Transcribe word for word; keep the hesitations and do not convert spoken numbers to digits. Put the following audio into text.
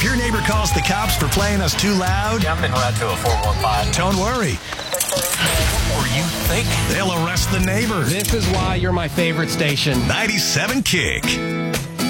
If your neighbor calls the cops for playing us too loud, Yeah, I'm in route to a four one five. don't worry. Or you think? They'll arrest the neighbor. This is why you're my favorite station. ninety-seven Kick.